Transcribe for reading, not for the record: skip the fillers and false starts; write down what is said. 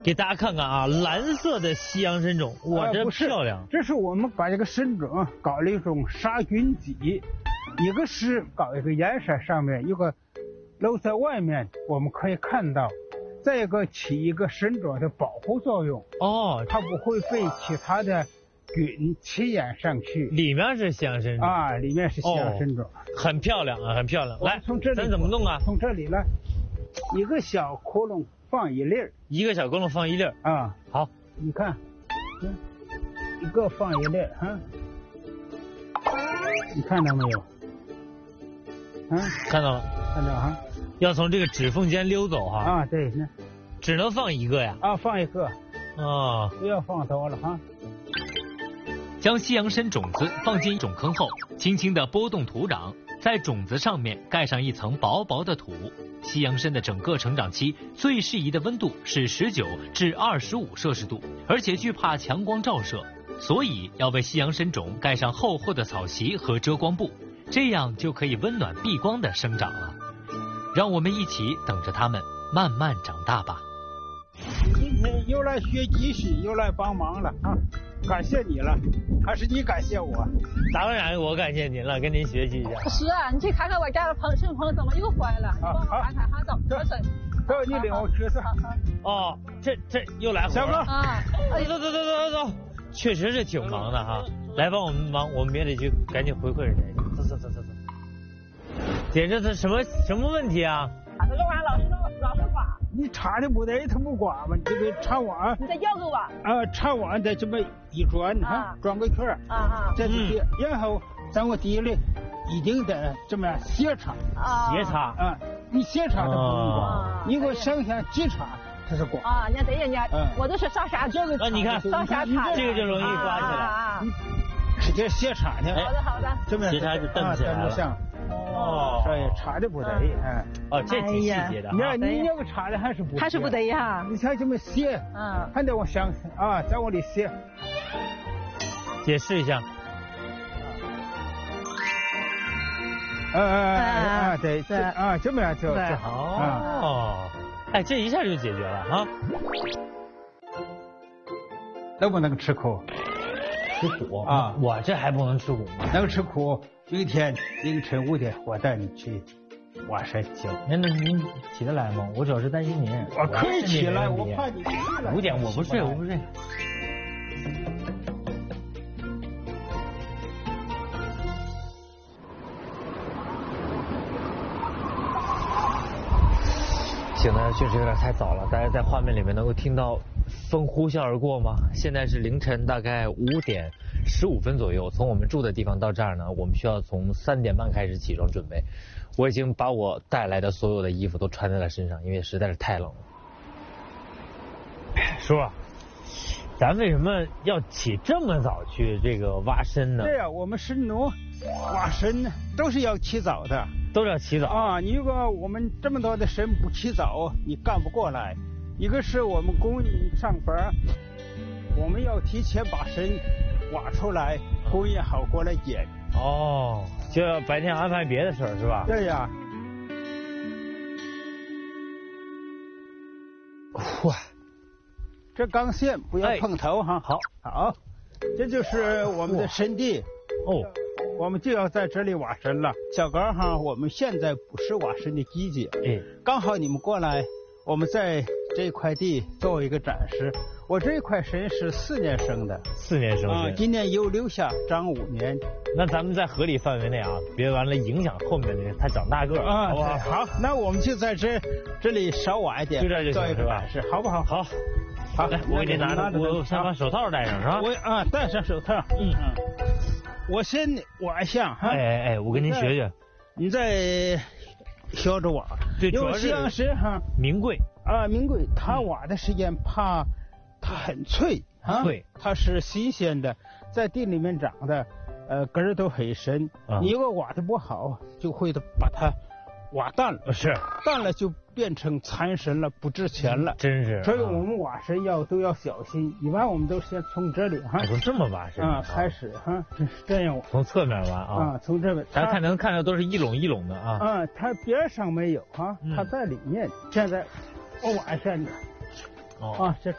给大家看看啊，蓝色的西洋参种，哇，真漂亮！ 这是我们把这个参种搞了一种杀菌剂，一个是搞一个颜色上面，一个露在外面，我们可以看到；再一个起一个参种的保护作用。 哦， 它不会被其他的菌起染上去。 里面是西洋参种啊，里面是西洋参种， 很漂亮啊，很漂亮。来， 从这里咱怎么弄啊？ 从这里来，一个小窟窿放一粒儿， 一个小窟窿放一粒儿啊。 好， 你看，一个放一粒儿哈，你看到没有？ 看到了， 看到哈。 要从这个指缝间溜走哈。 啊，对，那只能放一个呀。 啊，放一个。 啊， 不要放多了哈。 将西洋参种子放进种坑后，轻轻地拨动土壤，在种子上面盖上一层薄薄的土。西洋参的整个成长期最适宜的温度是19至25摄氏度，而且惧怕强光照射，所以要为西洋参种盖上厚厚的草席和遮光布，这样就可以温暖避光的生长了。让我们一起等着它们慢慢长大吧。 你今天又来学集训，又来帮忙了啊！感谢你了，还是你感谢我？ 当然我感谢您了，跟您学习一下。 是啊，你去看看我家的参棚怎么又坏了？你帮我看看哈，走，走。 走，你领我去走。 哦，这又来活了。 小哥啊，走，确实是挺忙的哈。来帮我们忙，我们也得去赶紧回馈人家。走。姐，这是什么问题啊？ 这个碗老是刮。 你插的不对，它不刮嘛，你这个插碗。 你再要个碗。 啊，插碗再这么一转啊，转个圈啊，这是然后在我底里一定得这么斜插啊，斜插啊，你斜插它不能刮，你给我想想急插它是刮啊，你看对人家，我都是上下这个， 你看上下插， 这个就容易刮起来， 使劲斜插呢。 好的， 这么斜插就蹬起来了。 哦，所以插的不对， 哦，这挺细节的。 你那个插的还是不对哈。 你像这么斜，还得我想啊，在我里斜。 解释一下。 对，这么样就好。 哦，哎，这一下就解决了啊。 能不能吃苦？ 吃苦啊！我这还不能吃苦吗？ 能吃苦。有一天凌晨5点，我带你去挖参。 行，那您起得来吗？我主要是担心您。 我可以起来，我怕你起来。 5点我不睡。醒的确实有点太早了，大家在画面里面能够听到风呼啸而过吗？现在是凌晨大概5点15分左右，从我们住的地方到这儿呢，我们需要从3点半开始起床准备。我已经把我带来的所有的衣服都穿在了身上，因为实在是太冷了。叔，咱为什么要起这么早去这个挖参呢？ 对呀，我们参农挖参呢，都是要起早的。 都要起早啊！你如果我们这么多的参不起早，你干不过来。一个是我们工人上班，我们要提前把参挖出来，工人好过来捡。 哦，就要白天安排别的事儿是吧？ 对呀。 哇， 这钢线不要碰头哈。好，这就是我们的参地。 哦。 我们就要在这里挖参了，小高哈，我们现在不是挖参的季节，刚好你们过来，我们在这块地做一个展示。我这块参是4年生的 ，4年生啊，今年又留下长5年。 那咱们在合理范围内啊，别完了影响后面的它长大个儿啊，好不好？ 好，那我们就在这里少挖一点， 就这就行是吧？ 是，好不好？好， 来，我给您拿着，我先把手套戴上是吧？ 我戴上手套。我先挖一下哈。 哎，我跟您学学。 你再学着挖。对，主要是哈， 名贵啊，名贵，它挖的时间怕它很脆啊， 脆， 它是新鲜的，在地里面长的，根儿都很深。你如果挖的不好，就会把它挖淡了。 是， 淡了就变成残参了，不值钱了。 真是。 所以我们挖参都要小心。一般我们都先从这里哈， 从这么挖参开始哈，这样挖。 从侧面挖啊。 从这边。 咱能看到都是一垄一垄的啊。 它边上没有哈，它在里面。现在我挖一下你。 哦。 这